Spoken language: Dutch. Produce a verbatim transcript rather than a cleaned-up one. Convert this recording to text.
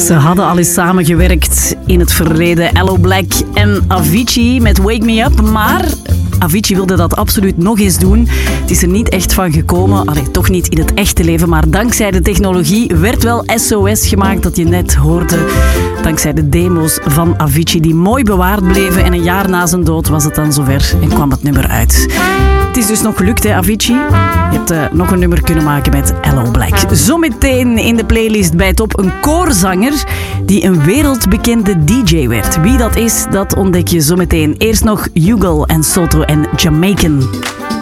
Ze hadden al eens samengewerkt in het verleden. Aloe Blacc en Avicii met Wake Me Up. Maar Avicii wilde dat absoluut nog eens doen. Het is er niet echt van gekomen. Allee, toch niet in het echte leven. Maar dankzij de technologie werd wel S O S gemaakt dat je net hoorde. Dankzij de demo's van Avicii die mooi bewaard bleven. En een jaar na zijn dood was het dan zover en kwam het nummer uit. Het is dus nog gelukt, hè, Avicii. Je hebt uh, nog een nummer kunnen maken met Aloe Blacc. Zometeen in de playlist bij Top een koorzanger die een wereldbekende D J werd. Wie dat is, dat ontdek je zometeen. Eerst nog Hugo en Soto en Jamaican.